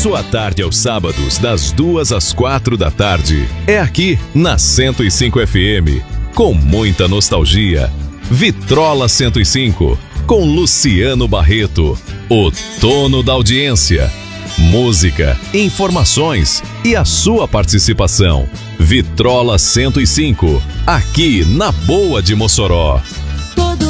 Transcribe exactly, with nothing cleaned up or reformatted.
Sua tarde aos sábados, das duas às quatro da tarde. É aqui, na cento e cinco F M. Com muita nostalgia. Vitrola cento e cinco. Com Luciano Barreto. O dono da audiência. Música, informações e a sua participação. Vitrola cento e cinco. Aqui na Boa de Mossoró.